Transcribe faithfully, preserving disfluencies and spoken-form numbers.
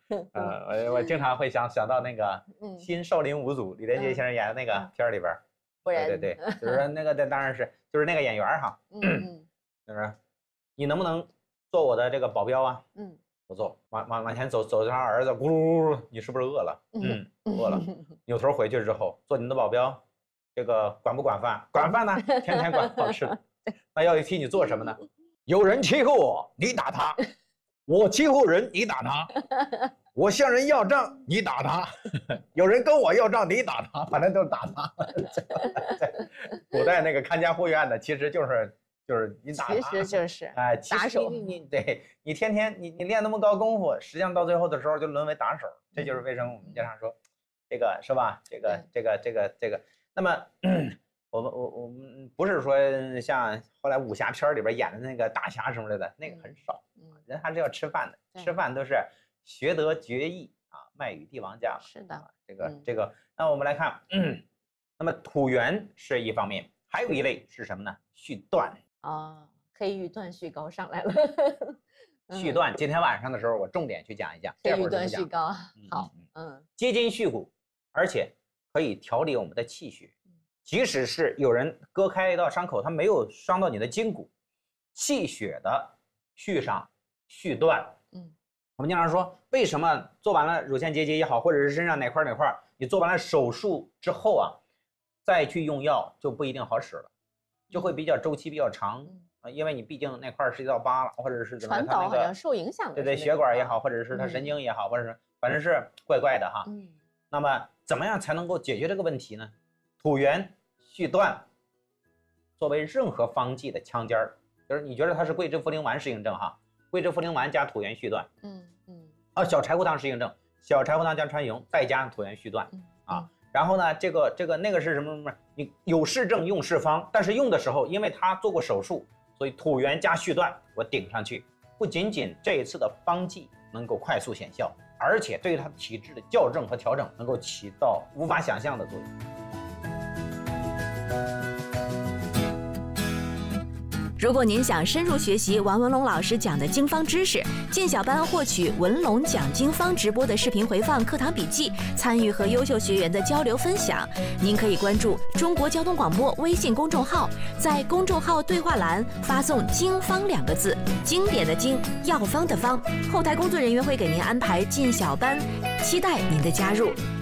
呃，我我经常会想想到那个《新少林五祖》，李连杰先生演的那个片儿里边，对对对，就是那个这当然是就是那个演员哈，嗯，就是你能不能做我的这个保镖啊？嗯，不做，往往往前走走，他儿子咕噜噜，你是不是饿了？嗯，饿了。扭头回去之后，做你的保镖，这个管不管饭？管饭呢，天天管好吃的。那要替你做什么呢？有人欺负我，你打他；我欺负人，你打他；我向人要账，你打他；有人跟我要账，你打他，反正都是打他。古代那个看家护院的，其实就是就是你打他， 其实就是哎， 打手。 你你对你天天你你练那么高功夫，实际上到最后的时候就沦为打手。这就是为什么我们经常说，这个是吧？这个这个这个这个，那么。我们我我们不是说像后来武侠片里边演的那个大侠什么的，那个很少，人还是要吃饭的，吃饭都是学得决意啊，卖与帝王家。 是的， 这个这个，那我们来看，那么土元是一方面，还有一类是什么呢？续断啊，黑玉断续膏上来了。 续断，今天晚上的时候我重点去讲一讲。 黑玉断续膏，好， 嗯，接筋续骨，而且可以调理我们的气血。即使是有人割开一道伤口，它没有伤到你的筋骨，气血的续上、续断，嗯，我们经常说，为什么做完了乳腺结节也好，或者是身上哪块哪块，你做完了手术之后啊，再去用药就不一定好使了，就会比较周期比较长啊，因为你毕竟那块是一道疤了，或者是怎么传导好像受影响的， 对对，血管也好，或者是它神经也好，或者是反正是怪怪的哈。嗯，那么怎么样才能够解决这个问题呢？土元续断作为任何方剂的枪尖儿，就是你觉得它是桂枝茯苓丸适应症哈，桂枝茯苓丸加土元续断，嗯嗯，啊小柴胡汤适应症，小柴胡汤加川芎再加土元续断，嗯、啊，然后呢这个这个那个是什么什么？你有适症用适方，但是用的时候因为他做过手术，所以土元加续断我顶上去，不仅仅这一次的方剂能够快速显效，而且对于他体质的校正和调整能够起到无法想象的作用。 如果您想深入学习王文龙老师讲的经方知识，进小班获取文龙讲经方直播的视频回放、课堂笔记，参与和优秀学员的交流分享，您可以关注中国交通广播微信公众号，在公众号对话栏发送“经方”两个字，经典的经，药方的方，后台工作人员会给您安排进小班，期待您的加入。